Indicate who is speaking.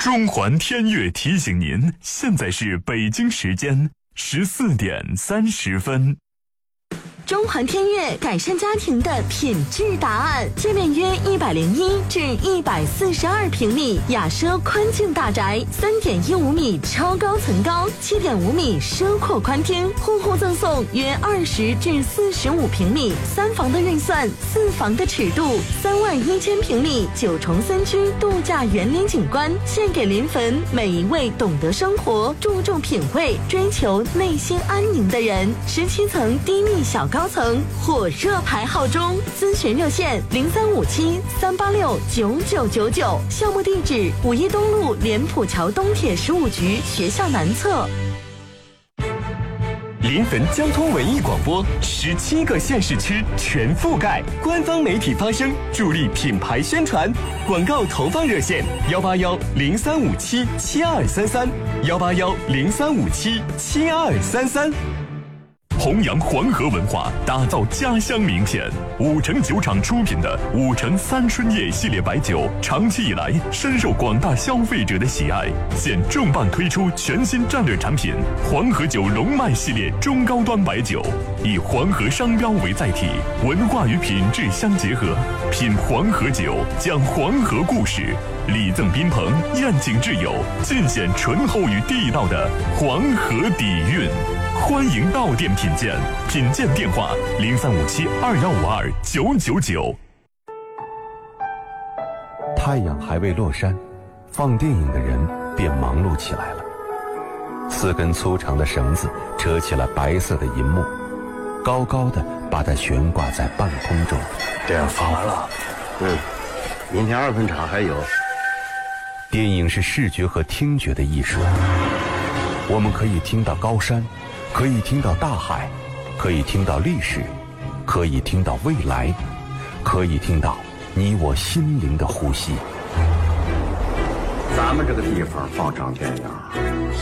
Speaker 1: 中环天悦提醒您，现在是北京时间14点30分。
Speaker 2: 中环天悦改善家庭的品质答案，界面约101至142平米雅奢宽净大宅，3.15米超高层高，7.5米奢阔宽厅，户户赠送约20至45平米3房的预算，4房的尺度，31000平米9重3区度假园林景观，献给临汾每一位懂得生活、注重品味、追求内心安宁的人。17层低密小高层火热排号中，咨询热线0357-386-9999，项目地址5一东路莲浦桥东铁15局学校南侧。
Speaker 3: 临汾交通文艺广播17个县市区全覆盖，官方媒体发声，助力品牌宣传。广告投放热线181-0357-7233，181-0357-7233。
Speaker 1: 弘扬黄河文化，打造家乡名片。5城酒厂出品的5城三春叶系列白酒，长期以来深受广大消费者的喜爱。现重磅推出全新战略产品黄河酒龙脉系列中高端白酒，以黄河商标为载体，文化与品质相结合。品黄河酒，讲黄河故事，礼赠宾朋，宴请挚友，尽显醇厚与地道的黄河底蕴。欢迎到店品鉴，品鉴电话0357-2152-999。
Speaker 4: 太阳还未落山，放电影的人便忙碌起来了。4根粗长的绳子扯起了白色的银幕，高高的把它悬挂在半空中。
Speaker 5: 这样放完了，明天2分场还有。
Speaker 4: 电影是视觉和听觉的艺术，我们可以听到高山，可以听到大海，可以听到历史，可以听到未来，可以听到你我心灵的呼吸。
Speaker 5: 咱们这个地方放场电影，